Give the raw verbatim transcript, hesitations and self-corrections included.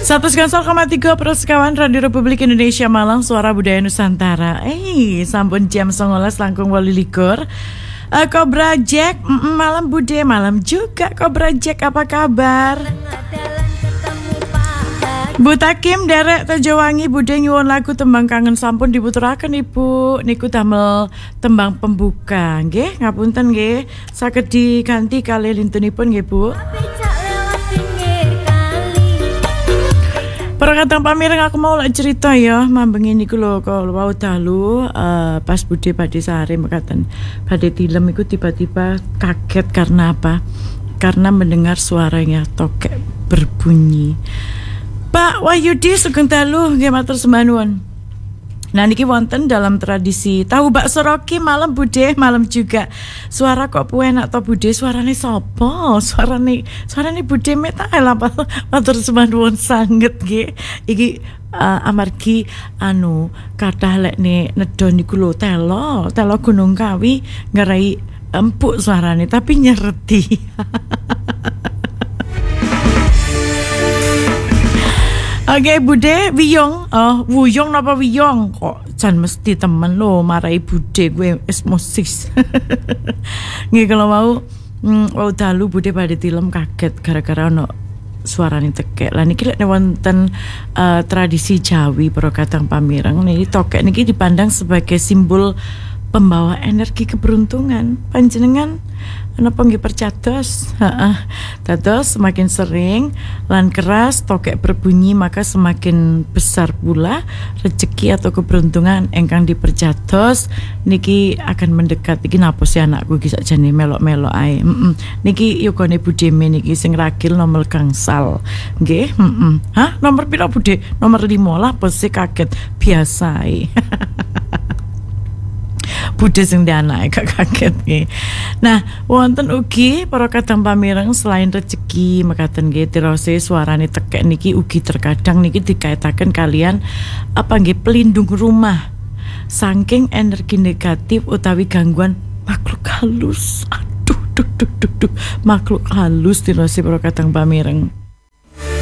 seratus koma tiga Persekawan Radio Republik Indonesia Malang, Suara Budaya Nusantara. Eh, sampun jam songolas langkung wolu likur. Uh, Kobra Jack, mm, malam Bude, malam juga Kobra Jack, apa kabar? Bu Takim derek Tejowangi Bude nyuwun lagu tembang kangen sampun diputeraken Ibu. Niku damel tembang pembuka. Nggih, ngapunten nggih. Saged diganti kalih lintunipun nggih, Bu. Para kadang pamireng aku mau lek cerita ya, mambengi niku lho kalau wau dalu uh, pas Bude badhe sare mekaten. Badhe tilem iku tiba-tiba kaget karena apa? Karena mendengar suaranya tokek berbunyi. Pak Wahyudi sugeng dalu nggih matur sembah nuwun. Nah niki wonten dalam tradisi tahu bakso Rocky malam Bude, malam juga. Suara kok enak to Bude, suarane sapa? Suarane suarane Bude metak apa? Matur sembah nuwun sanget nggih. Iki uh, amargi anu kathah lekne nedha niku lho telo, telo Gunung Kawi ngarai empuk suarane tapi nyereti. Oke okay, Bude, Wiyong, oh Wuyong napa Wiyong kok jan mesti temen lo marai Bude gue osmosis. Nggih kalau mau mm, wau dalu Bude badhe tilem kaget gara-gara ono suarane tekek. Lah niki lek wonten uh, tradisi Jawi para kadang pamireng niki tokek niki dipandang sebagai simbol pembawa energi keberuntungan. Panjenengan napa nggih percados? Heeh. Dados semakin sering lan keras tokek berbunyi maka semakin besar pula rezeki atau keberuntungan ingkang dipercados niki akan mendekat. Iki napa sih anakku iki sakjane melok-melok ae. Heeh. Niki yogane Bude niki sing ragil nomor gangsal. Nggih, heeh. Hah, nomor pira Bude? Nomor lima lah, pasti kaget biasa ae. Bude sing dianake gak kaget nggih. Nah, wonten ugi para kadang pamireng selain rezeki mekaten nggih tirose suarane tekek niki ugi terkadang niki dikaitaken kalian apa nggih pelindung rumah saking energi negatif utawi gangguan makhluk halus. Aduh, duh, duh, duh, duh. Makhluk halus tirose para kadang pamireng.